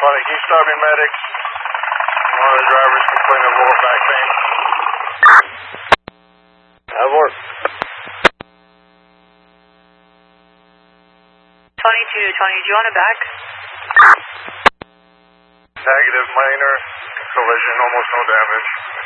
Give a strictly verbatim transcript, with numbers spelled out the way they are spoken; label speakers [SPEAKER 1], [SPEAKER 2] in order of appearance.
[SPEAKER 1] Tony, can you start me, medic? One of the drivers complaining of lower back pain. Have work.
[SPEAKER 2] twenty-two, Tony, do you want it back?
[SPEAKER 1] Negative, minor collision, almost no damage.